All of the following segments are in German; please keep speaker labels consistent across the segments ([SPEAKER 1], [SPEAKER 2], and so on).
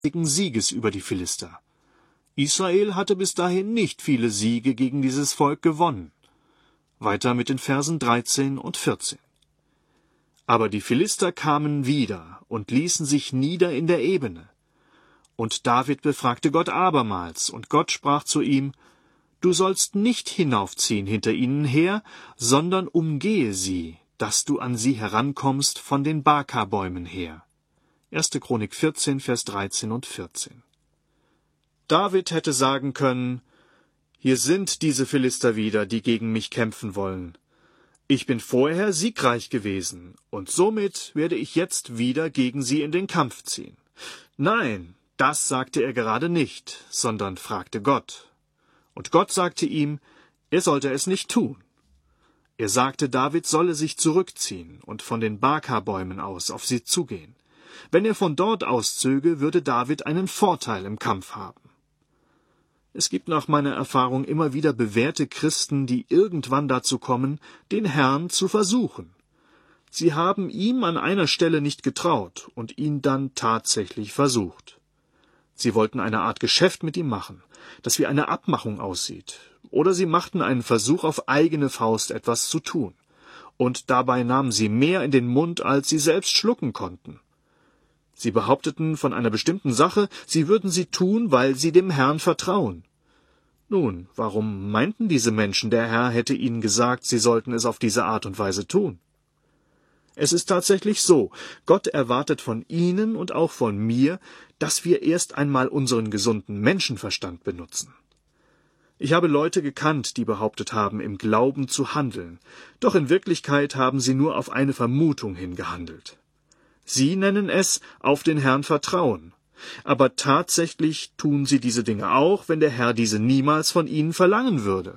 [SPEAKER 1] Sieges über die Philister. Israel hatte bis dahin nicht viele Siege gegen dieses Volk gewonnen. Weiter mit den Versen 13 und 14. Aber die Philister kamen wieder und ließen sich nieder in der Ebene. Und David befragte Gott abermals, und Gott sprach zu ihm: Du sollst nicht hinaufziehen hinter ihnen her, sondern umgehe sie, dass du an sie herankommst von den Baka-Bäumen her. 1. Chronik 14, Vers 13 und 14. David hätte sagen können: Hier sind diese Philister wieder, die gegen mich kämpfen wollen. Ich bin vorher siegreich gewesen, und somit werde ich jetzt wieder gegen sie in den Kampf ziehen. Nein, das sagte er gerade nicht, sondern fragte Gott. Und Gott sagte ihm, er sollte es nicht tun. Er sagte, David solle sich zurückziehen und von den Baka-Bäumen aus auf sie zugehen. Wenn er von dort auszöge, würde David einen Vorteil im Kampf haben. Es gibt nach meiner Erfahrung immer wieder bewährte Christen, die irgendwann dazu kommen, den Herrn zu versuchen. Sie haben ihm an einer Stelle nicht getraut und ihn dann tatsächlich versucht. Sie wollten eine Art Geschäft mit ihm machen, das wie eine Abmachung aussieht. Oder sie machten einen Versuch, auf eigene Faust etwas zu tun. Und dabei nahmen sie mehr in den Mund, als sie selbst schlucken konnten. Sie behaupteten von einer bestimmten Sache, sie würden sie tun, weil sie dem Herrn vertrauen. Nun, warum meinten diese Menschen, der Herr hätte ihnen gesagt, sie sollten es auf diese Art und Weise tun? Es ist tatsächlich so, Gott erwartet von Ihnen und auch von mir, dass wir erst einmal unseren gesunden Menschenverstand benutzen. Ich habe Leute gekannt, die behauptet haben, im Glauben zu handeln, doch in Wirklichkeit haben sie nur auf eine Vermutung hin gehandelt. Sie nennen es auf den Herrn vertrauen, aber tatsächlich tun sie diese Dinge auch, wenn der Herr diese niemals von ihnen verlangen würde.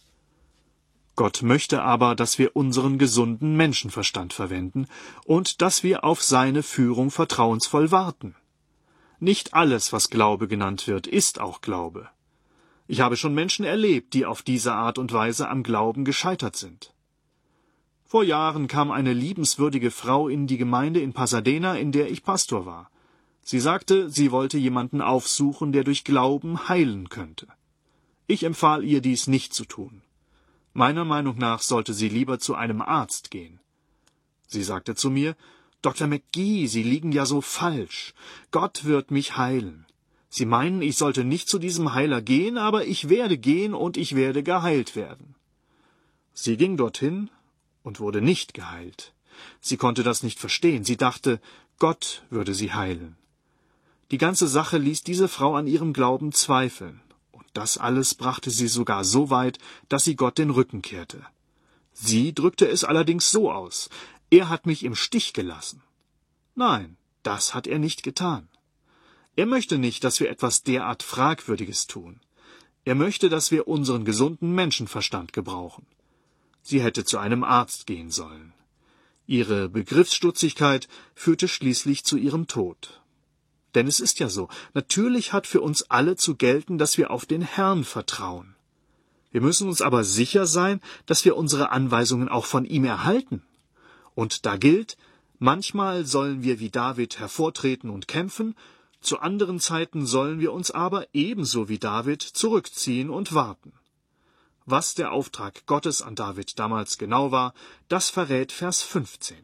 [SPEAKER 1] Gott möchte aber, dass wir unseren gesunden Menschenverstand verwenden und dass wir auf seine Führung vertrauensvoll warten. Nicht alles, was Glaube genannt wird, ist auch Glaube. Ich habe schon Menschen erlebt, die auf diese Art und Weise am Glauben gescheitert sind. Vor Jahren kam eine liebenswürdige Frau in die Gemeinde in Pasadena, in der ich Pastor war. Sie sagte, sie wollte jemanden aufsuchen, der durch Glauben heilen könnte. Ich empfahl ihr, dies nicht zu tun. Meiner Meinung nach sollte sie lieber zu einem Arzt gehen. Sie sagte zu mir, Dr. McGee, Sie liegen ja so falsch. Gott wird mich heilen. Sie meinen, ich sollte nicht zu diesem Heiler gehen, aber ich werde gehen und ich werde geheilt werden. Sie ging dorthin und wurde nicht geheilt. Sie konnte das nicht verstehen. Sie dachte, Gott würde sie heilen. Die ganze Sache ließ diese Frau an ihrem Glauben zweifeln. Und das alles brachte sie sogar so weit, dass sie Gott den Rücken kehrte. Sie drückte es allerdings so aus: Er hat mich im Stich gelassen. Nein, das hat er nicht getan. Er möchte nicht, dass wir etwas derart Fragwürdiges tun. Er möchte, dass wir unseren gesunden Menschenverstand gebrauchen. Sie hätte zu einem Arzt gehen sollen. Ihre Begriffsstutzigkeit führte schließlich zu ihrem Tod. Denn es ist ja so, natürlich hat für uns alle zu gelten, dass wir auf den Herrn vertrauen. Wir müssen uns aber sicher sein, dass wir unsere Anweisungen auch von ihm erhalten. Und da gilt, manchmal sollen wir wie David hervortreten und kämpfen, zu anderen Zeiten sollen wir uns aber ebenso wie David zurückziehen und warten. Was der Auftrag Gottes an David damals genau war, das verrät Vers 15.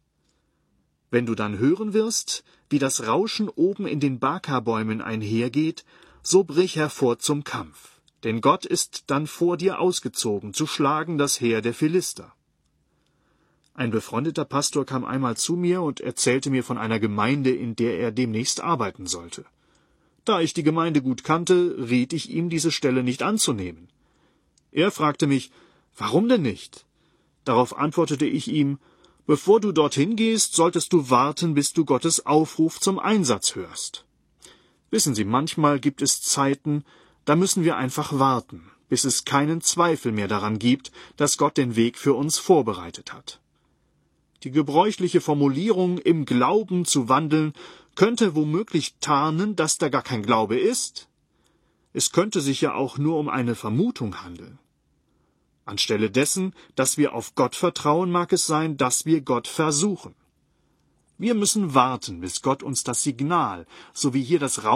[SPEAKER 1] Wenn du dann hören wirst, wie das Rauschen oben in den Baka-Bäumen einhergeht, so brich hervor zum Kampf, denn Gott ist dann vor dir ausgezogen, zu schlagen das Heer der Philister. Ein befreundeter Pastor kam einmal zu mir und erzählte mir von einer Gemeinde, in der er demnächst arbeiten sollte. Da ich die Gemeinde gut kannte, riet ich ihm, diese Stelle nicht anzunehmen. Er fragte mich, warum denn nicht? Darauf antwortete ich ihm, bevor du dorthin gehst, solltest du warten, bis du Gottes Aufruf zum Einsatz hörst. Wissen Sie, manchmal gibt es Zeiten, da müssen wir einfach warten, bis es keinen Zweifel mehr daran gibt, dass Gott den Weg für uns vorbereitet hat. Die gebräuchliche Formulierung, im Glauben zu wandeln, könnte womöglich tarnen, dass da gar kein Glaube ist. Es könnte sich ja auch nur um eine Vermutung handeln. Anstelle dessen, dass wir auf Gott vertrauen, mag es sein, dass wir Gott versuchen. Wir müssen warten, bis Gott uns das Signal, so wie hier das